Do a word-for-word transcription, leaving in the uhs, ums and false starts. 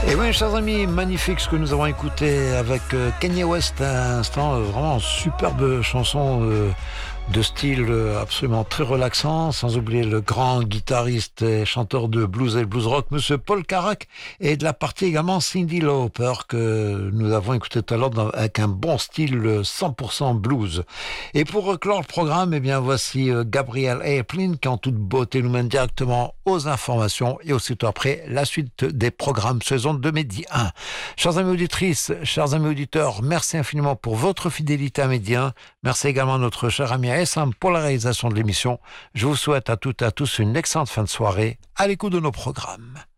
Et oui, chers amis, magnifique ce que nous avons écouté avec euh, Kanye West à l'instant, euh, vraiment superbe chanson euh, de style euh, absolument très relaxant, sans oublier le grand guitariste et chanteur de blues et blues rock, monsieur Paul Carrack, et de la partie également Cyndi Lauper que nous avons écouté tout à l'heure dans, avec un bon style cent pour cent blues. Et pour clore le programme, eh bien voici euh, Gabriel Aplin qui en toute beauté nous mène directement aux informations et aussitôt après la suite des programmes saison de Midi un. Chers amis auditrices, chers amis auditeurs, merci infiniment pour votre fidélité à Midi un. Merci également à notre cher ami Essam pour la réalisation de l'émission. Je vous souhaite à toutes et à tous une excellente fin de soirée à l'écoute de nos programmes.